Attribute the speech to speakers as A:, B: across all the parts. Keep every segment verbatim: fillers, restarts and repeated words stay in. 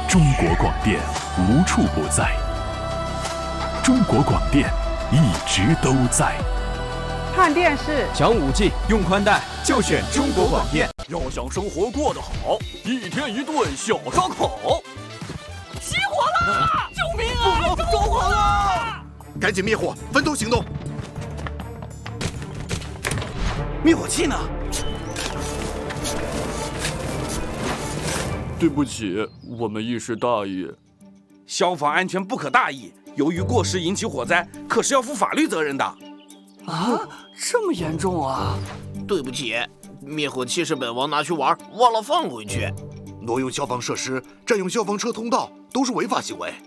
A: 中国广电无处不在，中国广电一直都在。
B: 看电视
C: 想五 G 用宽带就选中国广电。
D: 要想生活过得好，一天一顿小烧烤。
E: 起火了！救命啊！着火了！
F: 赶紧灭火，分头行动。
E: 灭火器呢？
D: 对不起，我们一时大意。
G: 消防安全不可大意，由于过失引起火灾，可是要负法律责任的。
E: 啊，这么严重啊！
H: 对不起，灭火器是本王拿去玩，忘了放回去。
F: 挪用消防设施、占用消防车通道都是违法行为。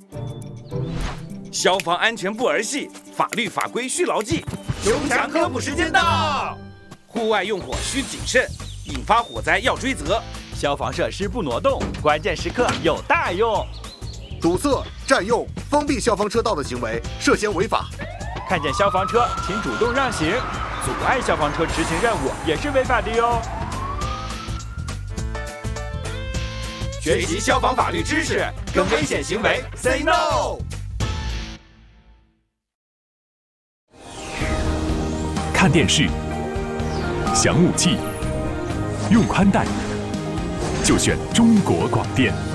G: 消防安全不儿戏，法律法规需牢记。
E: 熊强科普时间到！
G: 户外用火需谨慎，引发火灾要追责。
C: 消防设施不挪动，关键时刻有大用。
F: 堵塞、占用、封闭消防车道的行为涉嫌违法。
C: 看见消防车，请主动让行；阻碍消防车执行任务也是违法的哟。学习消防法律知识，跟危险行为 say no。
A: 看电视，想五 G，用宽带就选中国广电。